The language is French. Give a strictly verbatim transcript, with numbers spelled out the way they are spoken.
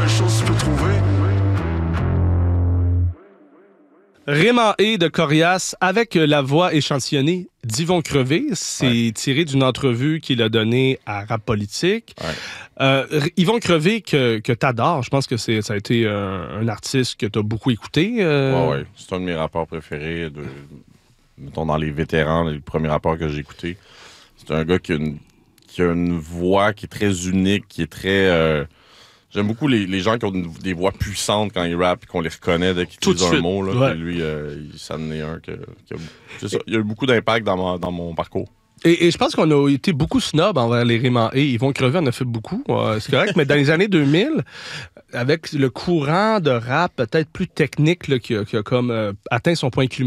seule chose que tu peux trouver. Raymond E. de Corias avec la voix échantillonnée d'Yvon Crevé. C'est ouais. tiré d'une entrevue qu'il a donnée à Rap Politique. Ouais. Euh, Yvon Crevé, que, que t'adores, je pense que c'est, ça a été un, un artiste que t'as beaucoup écouté. Euh... Ouais, ouais. C'est un de mes rappeurs préférés. De, mettons, dans les vétérans, les premiers rappeurs que j'ai écoutés. C'est un gars qui a une, qui a une voix qui est très unique, qui est très... Euh, J'aime beaucoup les, les gens qui ont des voix puissantes quand ils rappent et qu'on les reconnaît dès qu'ils utilisent un mot. Là, ouais. Lui, euh, il, ça en est un que, que c'est ça. Il y a eu beaucoup d'impact dans, ma, dans mon parcours. Et, et je pense qu'on a été beaucoup snob envers les Raymond E. Yvon Crevé en a fait beaucoup, ouais, c'est correct, mais dans les années deux mille, avec le courant de rap peut-être plus technique là, qui, a, qui a comme euh, atteint son point culminant,